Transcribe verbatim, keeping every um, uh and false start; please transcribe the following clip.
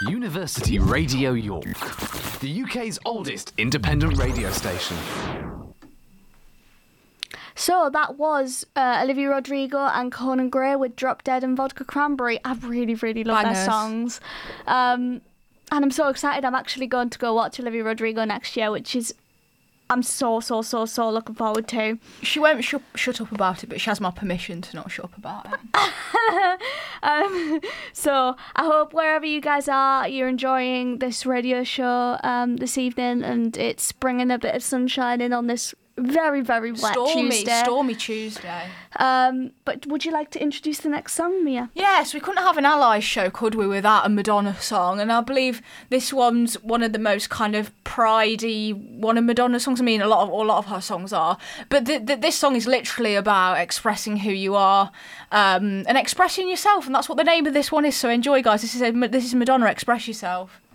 University Radio York, the U K's oldest independent radio station. So that was uh, Olivia Rodrigo and Conan Gray with Drop Dead and Vodka Cranberry. I really, really love Bangers. their songs. Um, and I'm so excited. I'm actually going to go watch Olivia Rodrigo next year, which is I'm so, so, so, so looking forward to. She won't sh- shut up about it, but she has my permission to not shut up about it. um, so I hope wherever you guys are, you're enjoying this radio show um, this evening, and it's bringing a bit of sunshine in on this very, very wet Stormy, Tuesday. stormy Tuesday. Um, but would you like to introduce the next song, Mia? Yes, we couldn't have an Allies show, could we, without a Madonna song? And I believe this one's one of the most kind of pridey one of Madonna's songs. I mean, a lot of a lot of her songs are, but th- th- this song is literally about expressing who you are um, and expressing yourself, and that's what the name of this one is. So enjoy, guys. This is a, this is Madonna. Express Yourself.